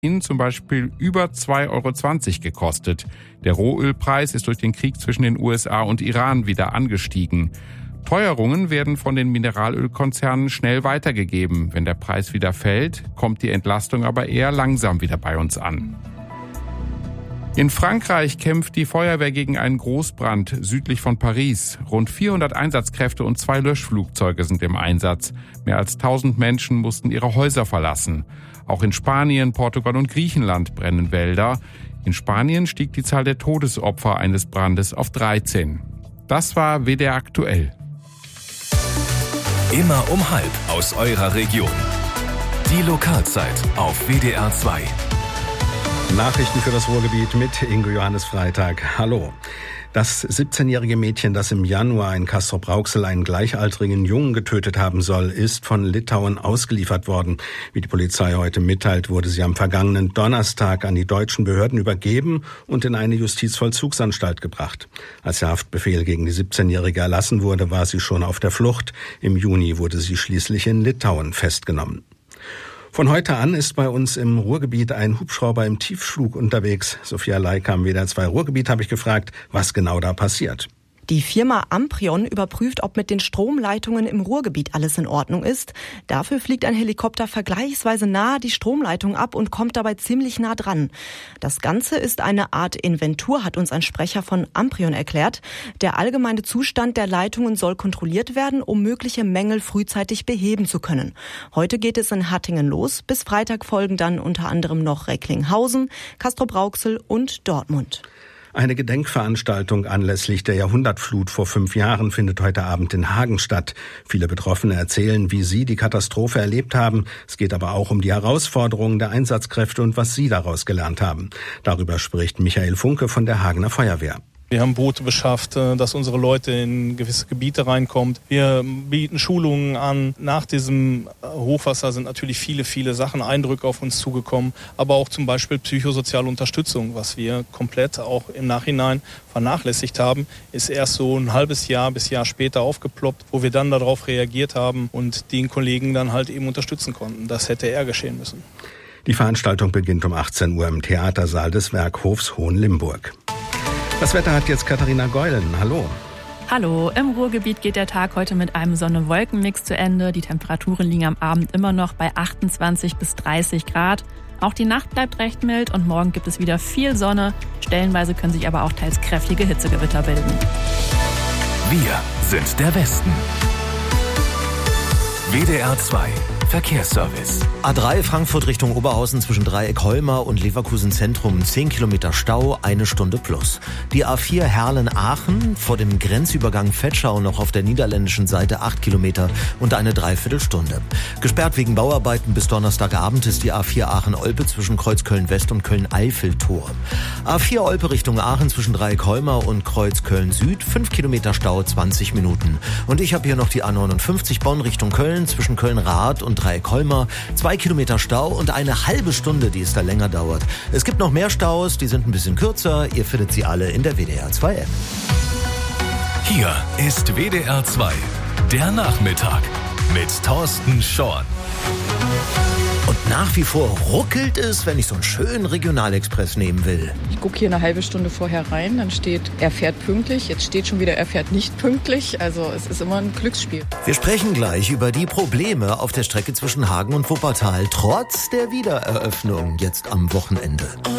zum Beispiel über 2,20 € gekostet. Der Rohölpreis ist durch den Krieg zwischen den USA und Iran wieder angestiegen. Teuerungen werden von den Mineralölkonzernen schnell weitergegeben. Wenn der Preis wieder fällt, kommt die Entlastung aber eher langsam wieder bei uns an. In Frankreich kämpft die Feuerwehr gegen einen Großbrand südlich von Paris. Rund 400 Einsatzkräfte und 2 Löschflugzeuge sind im Einsatz. Mehr als 1000 Menschen mussten ihre Häuser verlassen. Auch in Spanien, Portugal und Griechenland brennen Wälder. In Spanien stieg die Zahl der Todesopfer eines Brandes auf 13. Das war WDR aktuell. Immer um 12 aus eurer Region. Die Lokalzeit auf WDR 2. Nachrichten für das Ruhrgebiet mit Ingo Johannes Freitag. Hallo. Das 17-jährige Mädchen, das im Januar in Castrop-Rauxel einen gleichaltrigen Jungen getötet haben soll, ist von Litauen ausgeliefert worden. Wie die Polizei heute mitteilt, wurde sie am vergangenen Donnerstag an die deutschen Behörden übergeben und in eine Justizvollzugsanstalt gebracht. Als der Haftbefehl gegen die 17-jährige erlassen wurde, war sie schon auf der Flucht. Im Juni wurde sie schließlich in Litauen festgenommen. Von heute an ist bei uns im Ruhrgebiet ein Hubschrauber im Tiefflug unterwegs. Sophia Leik am WDR 2 Ruhrgebiet habe ich gefragt, was genau da passiert. Die Firma Amprion überprüft, ob mit den Stromleitungen im Ruhrgebiet alles in Ordnung ist. Dafür fliegt ein Helikopter vergleichsweise nahe die Stromleitung ab und kommt dabei ziemlich nah dran. Das Ganze ist eine Art Inventur, hat uns ein Sprecher von Amprion erklärt. Der allgemeine Zustand der Leitungen soll kontrolliert werden, um mögliche Mängel frühzeitig beheben zu können. Heute geht es in Hattingen los. Bis Freitag folgen dann unter anderem noch Recklinghausen, Castrop-Rauxel und Dortmund. Eine Gedenkveranstaltung anlässlich der Jahrhundertflut vor 5 Jahren findet heute Abend in Hagen statt. Viele Betroffene erzählen, wie sie die Katastrophe erlebt haben. Es geht aber auch um die Herausforderungen der Einsatzkräfte und was sie daraus gelernt haben. Darüber spricht Michael Funke von der Hagener Feuerwehr. Wir haben Boote beschafft, dass unsere Leute in gewisse Gebiete reinkommen. Wir bieten Schulungen an. Nach diesem Hochwasser sind natürlich viele Sachen, Eindrücke auf uns zugekommen. Aber auch zum Beispiel psychosoziale Unterstützung, was wir komplett auch im Nachhinein vernachlässigt haben, ist erst so ein halbes Jahr bis Jahr später aufgeploppt, wo wir dann darauf reagiert haben und den Kollegen dann halt eben unterstützen konnten. Das hätte eher geschehen müssen. Die Veranstaltung beginnt um 18 Uhr im Theatersaal des Werkhofs Hohenlimburg. Das Wetter hat jetzt Katharina Geulen. Hallo. Hallo, im Ruhrgebiet geht der Tag heute mit einem Sonne-Wolken-Mix zu Ende. Die Temperaturen liegen am Abend immer noch bei 28 bis 30 Grad. Auch die Nacht bleibt recht mild und morgen gibt es wieder viel Sonne. Stellenweise können sich aber auch teils kräftige Hitzegewitter bilden. Wir sind der Westen. WDR 2 Verkehrsservice. A3 Frankfurt Richtung Oberhausen zwischen Dreieck-Holmer und Leverkusen Zentrum 10 Kilometer Stau, 1 Stunde plus. Die A4 Herlen-Aachen vor dem Grenzübergang Vetschau noch auf der niederländischen Seite 8 Kilometer und eine Dreiviertelstunde. Gesperrt wegen Bauarbeiten bis Donnerstagabend ist die A4 Aachen-Olpe zwischen Kreuz-Köln-West und Köln-Eifel-Tor. A4 Olpe Richtung Aachen zwischen Dreieck-Holmer und Kreuz-Köln-Süd 5 Kilometer Stau, 20 Minuten. Und ich habe hier noch die A59 Bonn Richtung Köln zwischen Köln-Rath und Dreieck-Holmer, 2 Kilometer Stau und eine halbe Stunde, die es da länger dauert. Es gibt noch mehr Staus, die sind ein bisschen kürzer. Ihr findet sie alle in der WDR 2 App. Hier ist WDR 2, der Nachmittag mit Thorsten Schorn. Und nach wie vor ruckelt es, wenn ich so einen schönen Regionalexpress nehmen will. Ich gucke hier eine halbe Stunde vorher rein, dann steht, er fährt pünktlich. Jetzt steht schon wieder, er fährt nicht pünktlich. Also es ist immer ein Glücksspiel. Wir sprechen gleich über die Probleme auf der Strecke zwischen Hagen und Wuppertal, trotz der Wiedereröffnung jetzt am Wochenende.